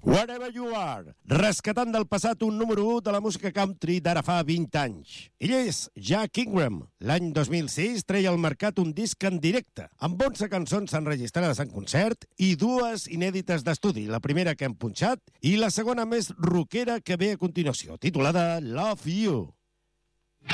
Wherever You Are, rescatant del passat un número 1 de la música country d'ara fa 20 anys. Ell és Jack Ingram. L'any 2006 treia al mercat un disc en directe, amb 11 cançons enregistrades en concert i 2 inèdites d'estudi, la primera que hem punxat i la segona més rockera que ve a continuació, titulada Love You.